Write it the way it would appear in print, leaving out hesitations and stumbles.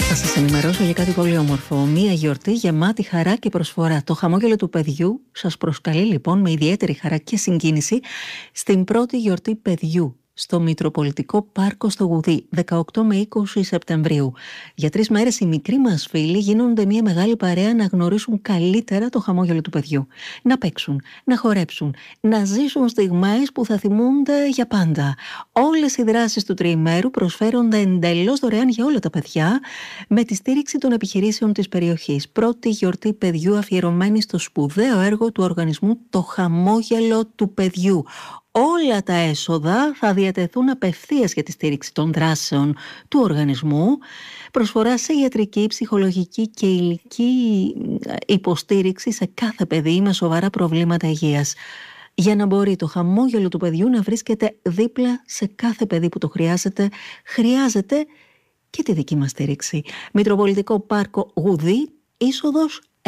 Θα σας ενημερώσω για κάτι πολύ όμορφο. Μία γιορτή γεμάτη χαρά και προσφορά. Το χαμόγελο του παιδιού σας προσκαλεί λοιπόν με ιδιαίτερη χαρά και συγκίνηση στην πρώτη γιορτή παιδιού στο Μητροπολιτικό Πάρκο στο Γουδί, 18 με 20 Σεπτεμβρίου. Για 3 μέρες οι μικροί μας φίλοι γίνονται μια μεγάλη παρέα να γνωρίσουν καλύτερα το χαμόγελο του παιδιού. Να παίξουν, να χορέψουν, να ζήσουν στιγμές που θα θυμούνται για πάντα. Όλες οι δράσεις του τριημέρου προσφέρονται εντελώς δωρεάν για όλα τα παιδιά, με τη στήριξη των επιχειρήσεων της περιοχής. Πρώτη γιορτή παιδιού αφιερωμένη στο σπουδαίο έργο του οργανισμού Το Χαμόγελο του Παιδιού. Όλα τα έσοδα θα διατεθούν απευθείας για τη στήριξη των δράσεων του οργανισμού, προσφορά σε ιατρική, ψυχολογική και υλική υποστήριξη σε κάθε παιδί με σοβαρά προβλήματα υγείας. Για να μπορεί το χαμόγελο του παιδιού να βρίσκεται δίπλα σε κάθε παιδί που το χρειάζεται και τη δική μας στήριξη. Μητροπολιτικό Πάρκο Γουδί, είσοδος